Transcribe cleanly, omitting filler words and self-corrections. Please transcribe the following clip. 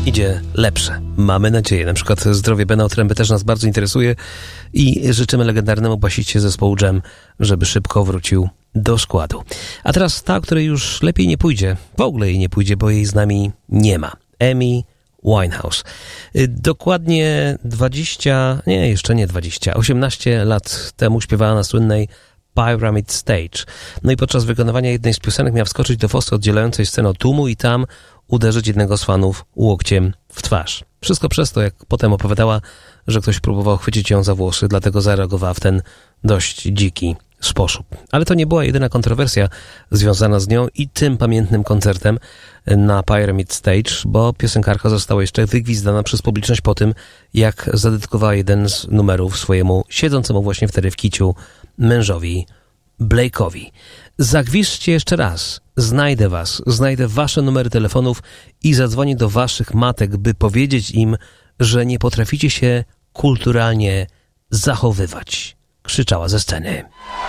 idzie lepsze. Mamy nadzieję. Na przykład zdrowie Bena Otręby też nas bardzo interesuje i życzymy legendarnemu basiście zespołu Jam, żeby szybko wrócił do składu. A teraz ta, której już lepiej nie pójdzie. W ogóle jej nie pójdzie, bo jej z nami nie ma. Amy Winehouse. Dokładnie 18 lat temu śpiewała na słynnej Pyramid Stage. No i podczas wykonywania jednej z piosenek miała wskoczyć do fosy oddzielającej scenę od tłumu i tam uderzyć jednego z fanów łokciem w twarz. Wszystko przez to, jak potem opowiadała, że ktoś próbował chwycić ją za włosy, dlatego zareagowała w ten dość dziki sposób. Ale to nie była jedyna kontrowersja związana z nią i tym pamiętnym koncertem na Pyramid Stage, bo piosenkarka została jeszcze wygwizdana przez publiczność po tym, jak zadedykowała jeden z numerów swojemu siedzącemu właśnie wtedy w kiciu mężowi Blake'owi. Zagwizdźcie jeszcze raz. Znajdę was, znajdę wasze numery telefonów i zadzwonię do waszych matek, by powiedzieć im, że nie potraficie się kulturalnie zachowywać. Krzyczała ze sceny.